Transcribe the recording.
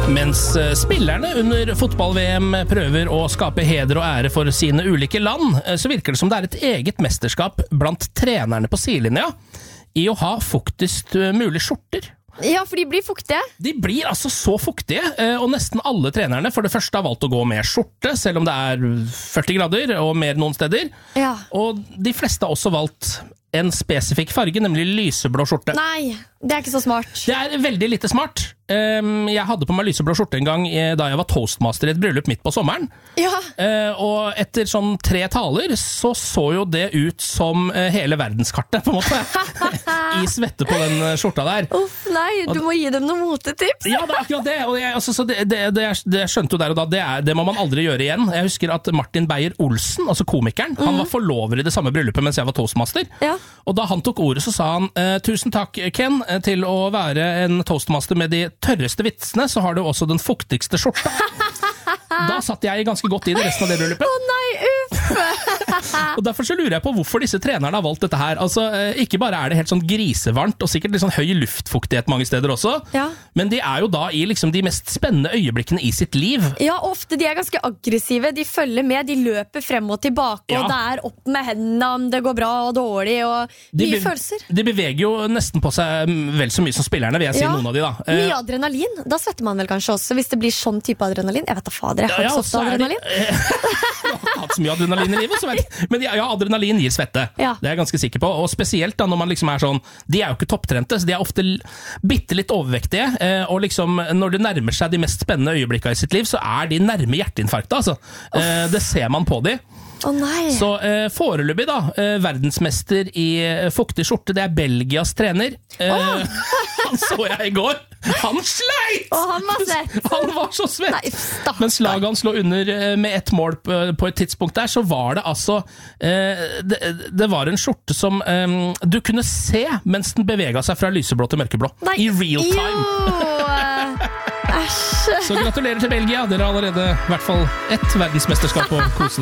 Mens spillerne under fotball-VM prøver å skape heder og ære for sine ulike land, så virker det som det er et eget mesterskap blant trenerne på sidelinja i å ha fuktest mulig skjorter. Ja, for de blir fuktige. De blir altså så fuktige, og nesten alle trenerne for det første har valgt å gå med skjorte, selv om det er 40 grader og mer noen steder. Ja. Og de fleste har også valgt en spesifikk farge, nemlig lyseblå skjorte. Nei, det er ikke så smart. Det er veldig lite smart. Jeg hadde på meg lyseblå skjorte en gang da jeg var toastmaster i et bryllup midt på sommeren. Ja. Og etter sånn 3 taler så jo det ut som hele verdenskartet, på en måte. I svette på den skjorta der. Uff, nei, du må gi dem noen motetips. Ja, det er akkurat det. Og så det jeg skjønte jo der og da, det må man aldri gjøre igjen. Jeg husker at Martin Beyer-Olsen, altså komikeren, han var forlover i det samme bryllupet mens jeg var toastmaster. Ja. Og da han tok ordet, så sa han, tusen takk, Ken, til å være en toastmaster med de tørreste vitsene, så har du også den fuktigste skjorta. Da satt jeg ganske godt i det resten av det bryllupet. Å nei, uff! Og derfor så lurer jeg på hvorfor disse trenerne har valgt dette her. Altså, ikke bare er det helt sånn grisevarmt, og sikkert litt sånn høy luftfuktighet mange steder også, men de er jo da i liksom de mest spennende øyeblikkene i sitt liv. Ja, ofte de er ganske aggressive, de følger med, de løper frem og tilbake, og det er opp med hendene om det går bra og dårlig, og mye følelser. De beveger jo nesten på seg vel så mye som spillerne, vil jeg si noen av de da. Mye adrenalin, da svetter man vel kanskje også, hvis det blir sånn type adrenalin. Jeg vet da fader, jeg har ikke så adrenalin. Jeg har hatt så mye adrenalin i livet, så vet jeg. Men ja, adrenalin gir svette. Ja. Det er jeg ganske sikker på. Og spesielt da når man liksom er sånn, de er jo ikke topptrente, så de er ofte bitte litt overvektige, og liksom når det nærmer seg de mest spennende øyeblikkene i sitt liv, så er de nærme hjerteinfarktet, altså. Det ser man på de. Nei. Så foreløpig da, verdensmester i fuktig skjorte, det er Belgias trener. Han så jeg i går. Han sleit! Han var svett. Han var så svett. Nei, mens laget han slå under med 1 mål på et tidspunkt der, så var det altså det var en skjorte som du kunne se mens den beveget seg fra lyseblå til mørkeblå. Nei. I real time. Æsj. Så gratulerer til Belgia. Dere har allerede i hvert fall 1 verdensmesterskap å kose dere.